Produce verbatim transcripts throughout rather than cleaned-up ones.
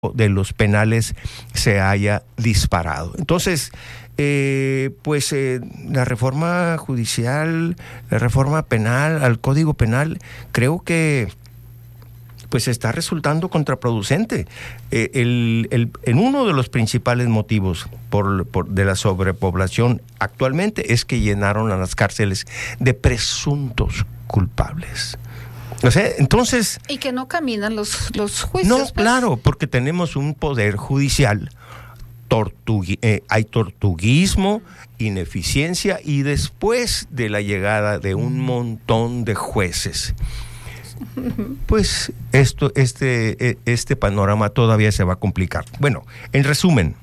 de los penales se haya disparado. Entonces, eh, pues eh, la reforma judicial, la reforma penal, al Código Penal, creo que pues está resultando contraproducente. Eh, el, el, en uno de los principales motivos por, por, de la sobrepoblación actualmente es que llenaron a las cárceles de presuntos culpables. O sea, entonces... Y que no caminan los, los juicios. No, pues. claro, porque tenemos un poder judicial, tortugui, eh, hay tortuguismo, ineficiencia, y después de la llegada de un montón de jueces, pues esto, este, este panorama todavía se va a complicar. Bueno, en resumen,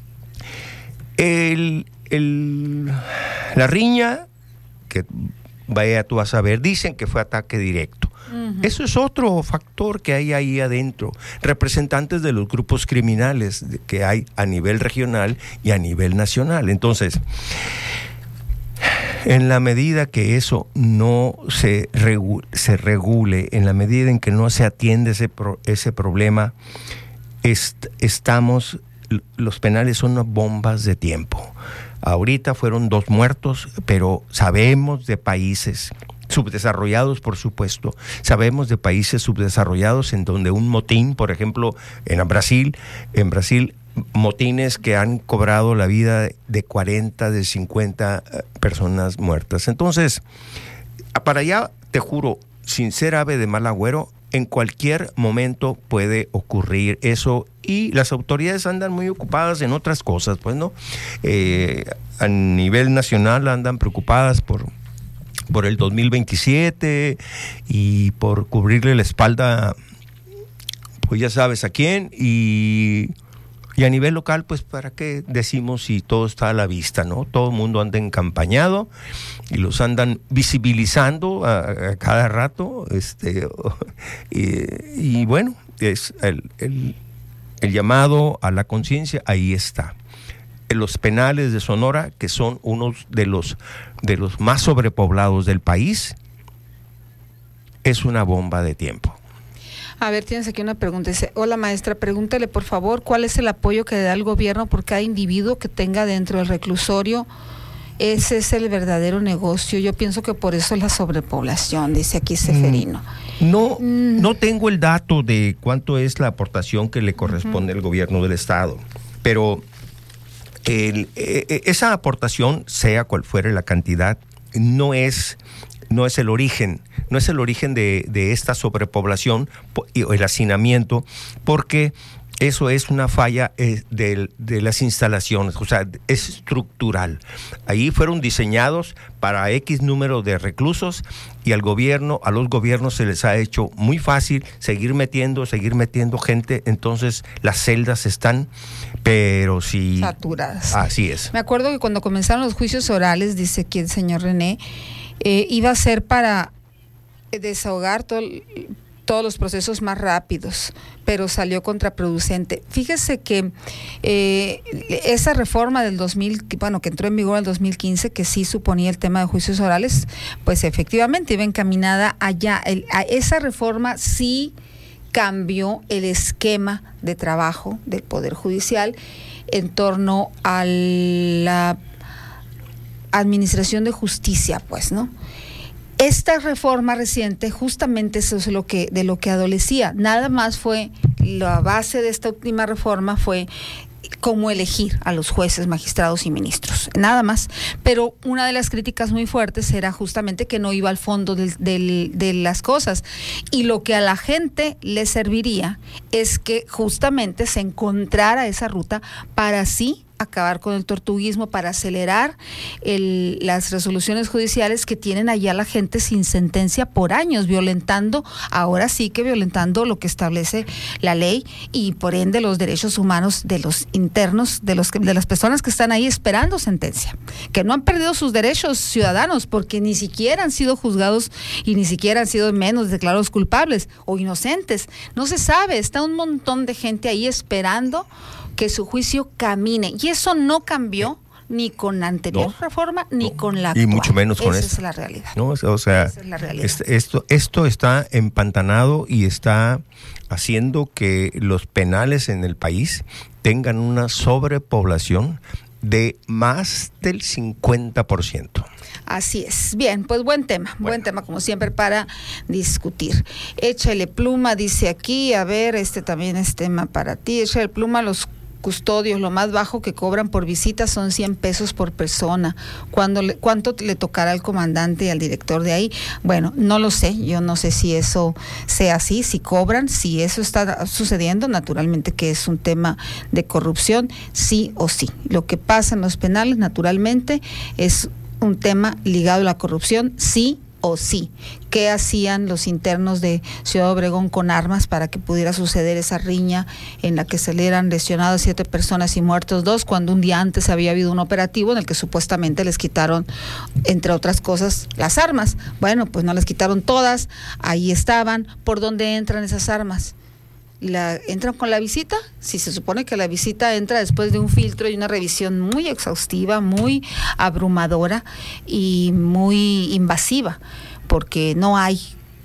el, el, la riña, que vaya tú a saber, dicen que fue ataque directo. Uh-huh. Eso es otro factor que hay ahí adentro. Representantes de los grupos criminales que hay a nivel regional y a nivel nacional. Entonces, en la medida que eso no se regule, se regule, en la medida en que no se atiende ese, pro, ese problema, est, estamos, los penales son unas bombas de tiempo. Ahorita fueron dos muertos, pero sabemos de países subdesarrollados, por supuesto, sabemos de países subdesarrollados en donde un motín, por ejemplo, en Brasil, en Brasil, motines que han cobrado la vida de cuarenta, de cincuenta personas muertas. Entonces, para allá, te juro, sin ser ave de mal agüero, en cualquier momento puede ocurrir eso, y las autoridades andan muy ocupadas en otras cosas, pues, ¿no? Eh, a nivel nacional andan preocupadas por... por el dos mil veintisiete y por cubrirle la espalda, pues ya sabes a quién, y, y a nivel local, pues para qué decimos si todo está a la vista, ¿no? Todo el mundo anda encampañado y los andan visibilizando a, a cada rato, este, y, y bueno, es el, el, el llamado a la conciencia, ahí está. Los penales de Sonora, que son unos de los de los más sobrepoblados del país, es una bomba de tiempo. A ver, tienes aquí una pregunta. Dice: hola maestra, pregúntale por favor cuál es el apoyo que da el gobierno por cada individuo que tenga dentro del reclusorio. Ese es el verdadero negocio. Yo pienso que por eso es la sobrepoblación, dice aquí Seferino. No, mm. no tengo el dato de cuánto es la aportación que le corresponde uh-huh. al gobierno del estado, pero El, eh, esa aportación, sea cual fuere la cantidad, no es, no es el origen, no es el origen de, de esta sobrepoblación y el hacinamiento, porque eso es una falla eh, de, de las instalaciones, o sea, es estructural. Ahí fueron diseñados para X número de reclusos, y al gobierno, a los gobiernos se les ha hecho muy fácil seguir metiendo, seguir metiendo gente, entonces las celdas están, pero sí... saturadas. Así es. Me acuerdo que cuando comenzaron los juicios orales, dice aquí el señor René, eh, iba a ser para desahogar todo... todos los procesos más rápidos, pero salió contraproducente. Fíjese que eh, esa reforma del dos mil, bueno, que entró en vigor en el dos mil quince, que sí suponía el tema de juicios orales, pues efectivamente iba encaminada allá. El, a esa reforma sí cambió el esquema de trabajo del Poder Judicial en torno a la administración de justicia, pues, ¿no? Esta reforma reciente, justamente eso es lo que, de lo que adolecía. Nada más fue, la base de esta última reforma fue cómo elegir a los jueces, magistrados y ministros, nada más. Pero una de las críticas muy fuertes era justamente que no iba al fondo del, del, de las cosas. Y lo que a la gente le serviría es que justamente se encontrara esa ruta para así acabar con el tortuguismo, para acelerar el, las resoluciones judiciales que tienen allá la gente sin sentencia por años, violentando, ahora sí que violentando lo que establece la ley y por ende los derechos humanos de los internos, de los de las personas que están ahí esperando sentencia, que no han perdido sus derechos ciudadanos porque ni siquiera han sido juzgados y ni siquiera han sido menos declarados culpables o inocentes. No se sabe, está un montón de gente ahí esperando que su juicio camine, y eso no cambió ni con la anterior no, reforma ni no, con la actual. Y mucho menos con esa esta. es la realidad. No, o sea, esa es la realidad. Esto, esto está empantanado y está haciendo que los penales en el país tengan una sobrepoblación de más del cincuenta por ciento. Así es. Bien, pues buen tema, bueno. buen tema como siempre para discutir. Échale pluma, dice aquí, a ver, este también es tema para ti. Échale pluma, los custodios, lo más bajo que cobran por visita son cien pesos por persona. ¿Cuándo le, ¿Cuánto le tocará al comandante y al director de ahí? Bueno, no lo sé, yo no sé si eso sea así, si cobran, si eso está sucediendo, naturalmente que es un tema de corrupción, sí o sí. Lo que pasa en los penales, naturalmente, es un tema ligado a la corrupción, sí o sí. ¿Qué hacían los internos de Ciudad Obregón con armas para que pudiera suceder esa riña en la que se le eran lesionadas siete personas y muertos dos, cuando un día antes había habido un operativo en el que supuestamente les quitaron, entre otras cosas, las armas? Bueno, pues no les quitaron todas, ahí estaban. ¿Por dónde entran esas armas? La, ¿Entran con la visita? Si se supone que la visita entra después de un filtro y una revisión muy exhaustiva, muy abrumadora y muy invasiva, porque no hay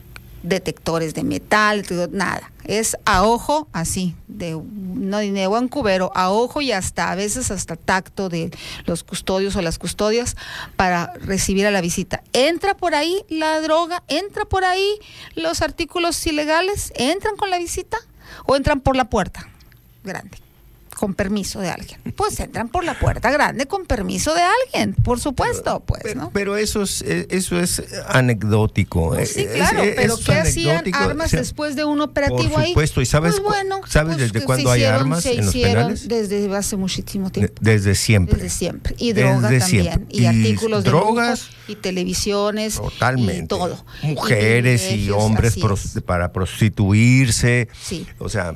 detectores de metal, nada. Es a ojo, así, de, no de buen cubero, a ojo y hasta a veces hasta tacto de los custodios o las custodias para recibir a la visita. ¿Entra por ahí la droga? ¿Entra por ahí los artículos ilegales? ¿Entran con la visita? ¿O entran por la puerta grande, con permiso de alguien? Pues entran por la puerta grande con permiso de alguien, por supuesto, pues, pero, ¿no? Pero eso es, eso es anecdótico. No, sí, claro, es, pero es ¿qué hacían armas, o sea, después de un operativo ahí? Por supuesto, ahí. ¿Y sabes, pues bueno, sabes pues desde cuándo hay hicieron, armas se en los hicieron penales? Desde hace muchísimo tiempo. Desde siempre. Desde siempre. Y droga desde también. Siempre. Y, y artículos drogas, de lujo, y televisiones. Totalmente. Y todo. Mujeres y, y hombres pros, para prostituirse. Sí. O sea...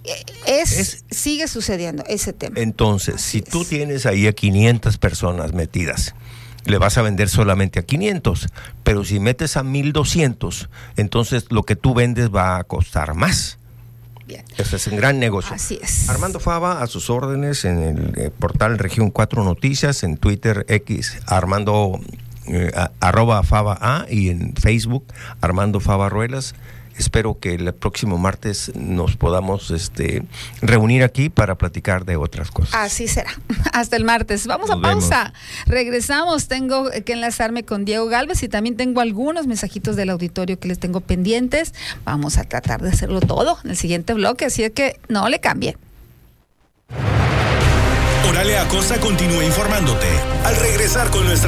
Es, es, sigue sucediendo ese tema. Entonces, Así si es. tú tienes ahí a quinientas personas metidas, le vas a vender solamente a quinientos, pero si metes a mil doscientos, entonces lo que tú vendes va a costar más. Bien. Ese es un gran negocio. Así es. Armando Fava, a sus órdenes en el eh, portal Región cuatro Noticias, en Twitter X, Armando, eh, a, arroba Fava A, y en Facebook, Armando Fava Ruelas. Espero que el próximo martes nos podamos este, reunir aquí para platicar de otras cosas. Así será. Hasta el martes. Vamos nos a pausa. Vemos. Regresamos. Tengo que enlazarme con Diego Gálvez y también tengo algunos mensajitos del auditorio que les tengo pendientes. Vamos a tratar de hacerlo todo en el siguiente bloque, así es que no le cambie. Oralia Acosta continúa informándote. Al regresar con nuestra